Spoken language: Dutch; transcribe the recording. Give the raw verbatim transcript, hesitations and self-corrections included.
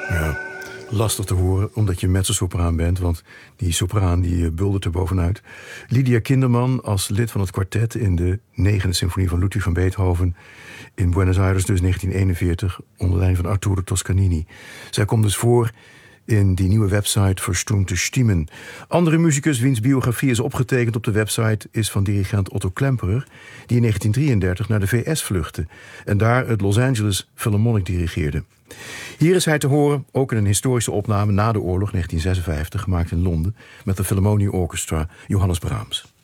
Ja, lastig te horen, omdat je mezzosopraan bent, want die sopraan die buldert er bovenuit. Lydia Kinderman als lid van het kwartet in de negende symfonie van Ludwig van Beethoven in Buenos Aires, dus negentien eenenveertig, onder leiding van Arturo Toscanini. Zij komt dus voor in die nieuwe website Verstumte Stimmen. Andere muzikus wiens biografie is opgetekend op de website is van dirigent Otto Klemperer, die in negentien drieëndertig naar de V S vluchtte en daar het Los Angeles Philharmonic dirigeerde. Hier is hij te horen, ook in een historische opname na de oorlog negentien zesenvijftig, gemaakt in Londen met de Philharmonia Orchestra, Johannes Brahms.